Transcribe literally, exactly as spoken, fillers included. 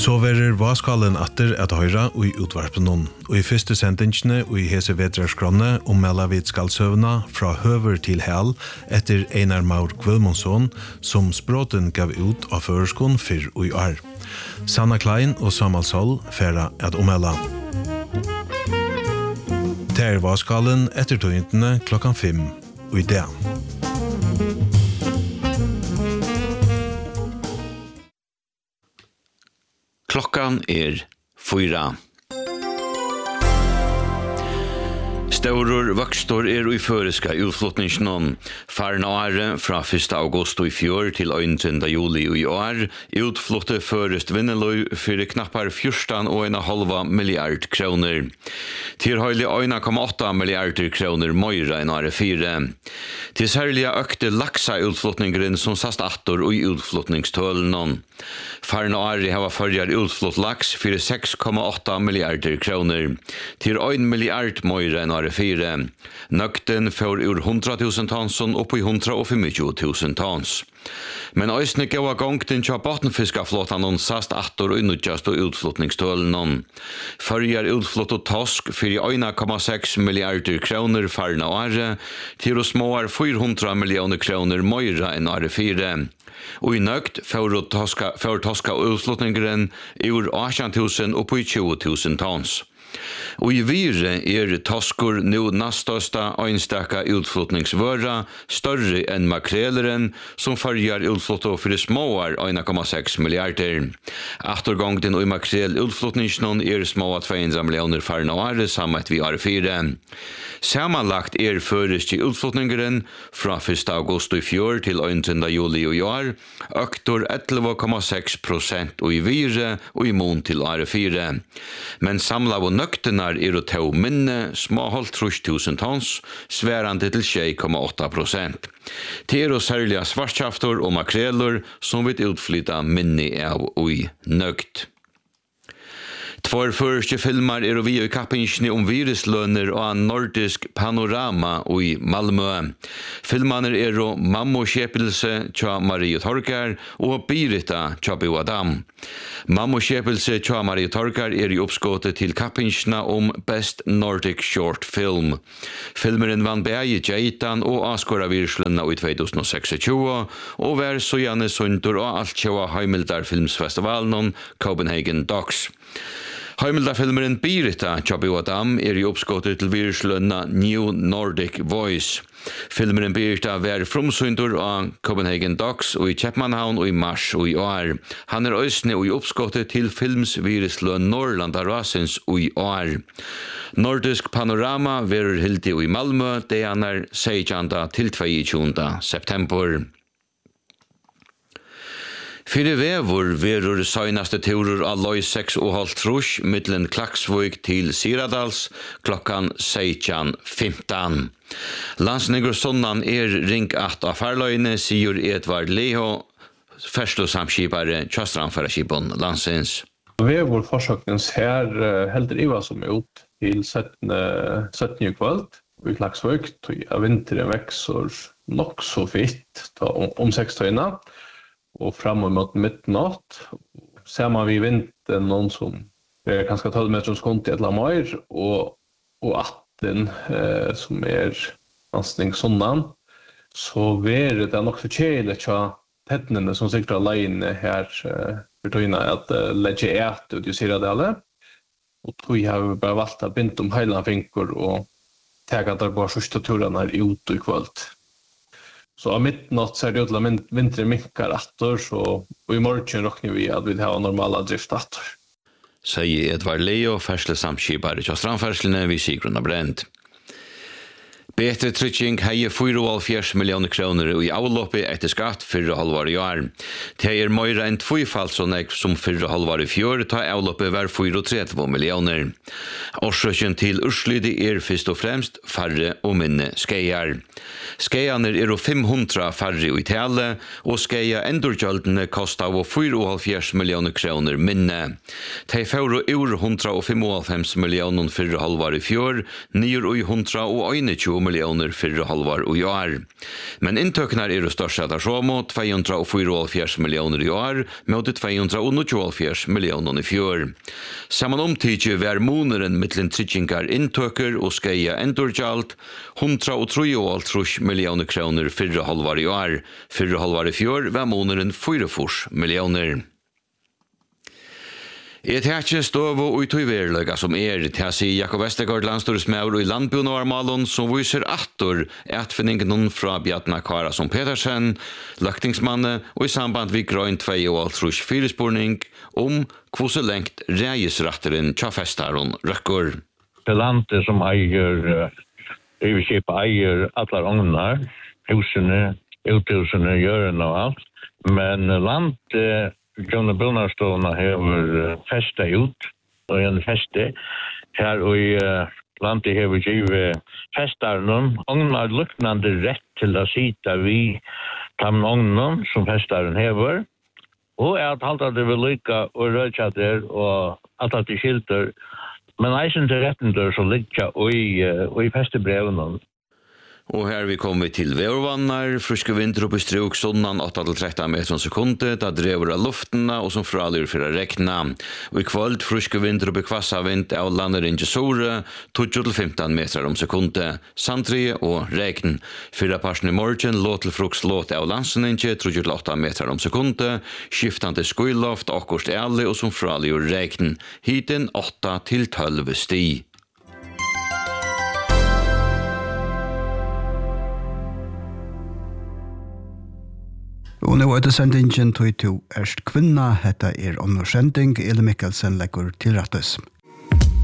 Så verer vaskalen atter at høyra og i utvarpen noen. Og i første sendingsene og i hese vedrarskronne ommela vid skaldsøvna fra høver til hel etter Einar Maur Gvilmonsson som språten gav ut av føreskon fyr og i år. Sanna Klein og Samal Sol færa at ommela. Ter vaskalen etter tøyntene klokkan fem og i dag. Klokkan er fyra. Større vokstor er i føreska utflytningsnån. Farn åre fra første august i fjør til øyntende juli i år utflytte førest vinneløy for knappar fjortan og en halva milliard kroner. Til høylig en komma åtta milliarder kroner møyre enn åre fire. Til særlig økte laksa utflytningen som sast attor og i utflytningstølen. Farn åre hava førjar utflytt laks for seks komma åtta milliarder kroner. Til en milliard møyre enn åre fire. Nøkten får ur hundra tusen tonsen opp i hundra og tjugofem tusen tons. Men øysene gav av gang den kja bottenfiskaflåtan og sast attor og unnudjast og utflytningstølen. Førjar utflytt og tosk for en komma seks milliarder kroner farna åre til å småar fyrahundra millioner kroner møyre enn åre fire. Og i nøkt får toska, toska utflytningen ur åttan tusen opp i tjugo tusen tons. Og i vire er toskor nu nastøsta øynstaka utflytningsvøra større enn makreleren som førjar utflytto for småar en komma seks milliarder. Aftergångden og i makrel utflytningsnån er småa tvåhundra millioner farna åre sammet vi åre fire. Samanlagt er førest i utflytningen fra første august i fjør til øyntende juli i år øktor elleve komma seks prosent og i vire og i mån til åre fire. Men samla og nøktenar er å ta minne småholdt tusen tons, sværande til sju komma åtta prosent. Det er å særlige svartskjaftor og makreler som vil utflytta minne av og i nøkt. Tvær første filmer er vi i kappingsni om viruslønner og en nordisk panorama i Malmö. Filmerne er å Mammokjepelse tja Marie Torkar og Birita tja Bo Adam. Mammokjepelse tja Marie Torkar er i oppskåtet til kappingsna om Best Nordic Short Film. Filmeren vann bæge Jeitan og Askora viruslønna i tjugo tjugosex og vær så gjerne sundur og alt tjua Heimildar Filmsfestivalen Copenhagen Docs. Heimildar-filmeren Birita tja Bo Adam er i oppskåttet til viruslønna New Nordic Voice. Filmeren Birita var fromsundur av Copenhagen Docs og i Kjepmanhavn og i mars og i år. Han er øysne og i oppskåttet til films viruslønn Norrlanda Rasens og i år. Nordisk panorama verur hildi og i Malmö, det han er seitjanda til tjugoandra september. Fyre vevor verur søgnaste turer av Loi seks og halv trus mittlen Klaksvøk til Siradals klokkan seitjan fimtan. Landsnegur sonnan er ring at av farløyne, sier Edvard Leho, ferslosamskipare Tjastranfaraskipon landsens. Vevor forsøknings her heldur Iva som er ut til syttende kvöld i Klaksvøk, av vinteren veksor nok så fitt om seks tøyna. Og fram mot midnatt ser man vi vinteren noen som er kanskje tolv meter sekund i et eller annet og, og atten eh, som er anstning sonnan, så er det nok så kjeilig til tettene som sikkert er leine her eh, for tøyna at uh, legge et ut i Siradale. Og tøy har vi bare valgt å binde om hele finker og tega der bare første turene her ut i kvöld. Så av midnatt ser det ut til at vinteren minkar attor, så og i morgen råkner vi at vi har normala drift attor. Sier Edvard Leo, ferslesamskipare til strandferslene ved Sigrun og Brent. Betre trygging heie fire og hálvfjerds millioner kroner i avloppet etter skatt fyrre halvår i år. Det er møyre enn tvøyfalt så nek som fyrre halvår i fjør, ta avloppet var fire og tretti millioner. Årsøkjen til urslydet er først og fremst færre og minne skeier. Skeierne er fem hundra færre i tale, og skeia endurgjaldene kostet av fire og hálvfjerds millioner kroner minne. De får ur hundra og femoghalvfems millioner fyrre halvår i fjør, nio og hundra og einogtjúgu miljoner fyrre halvar og i år. Men inntøkene er jo størst etter så mot to hundre og fire miljoner i år, mot to hundre og tjueåtte miljoner i fjør. Saman omtidje var måneren mittlen tryggingar inntøker og skeia endurgjalt, hundre og tjueåtte miljoner kroner fyrre halvar i år. Fyrre halvar i fjør var måneren fire miljoner. Et hætje støv og utøyverlega som er, til å si Jakob Vestergaard landstorsmaur i landbunvarmalen som viser attor etfinningen fra Bjartna Karason Petersen, løktingsmanne og i samband vi grøn to og trus firespurning om hvordan lengt reiesratteren tja festaron røkker. Det landet som eier, Øyveskip eier alle ognar, husene, uthusene, gjørene og alt, men landet John Brunarstona hever festa ut, og en feste her og i uh, landet hever givet festaren, ognar luknande rett til å sita vi tam ognar som festaren hever, og er at halta det vil lykka og rødja der og at det skilter, men eisen til retten der som lykka og i, uh, og i festebrevene. Og her vi kommer til veurvannar, fruske vinter oppe i struk, sonnan åtte til tretton meter sekundet, da drever av luftene og som fralir for å rekna. Og i kvöld fruske vinter oppe i kvassa vind av lander inn til Sore, tolv til femton meter om sekundet, sandtrie og rekn. Fyra parsen i morgen, låt til fruks låt av landsen inn til tolv til åtte meter om sekundet, skiftande skuiloft, akkurst ærlig og som fralir rekn. Hiten åtte til tolv sti. Og nå er det sendingen til to erst kvinna, hetta er under sending, Eli Mikkelsen legger til rettes.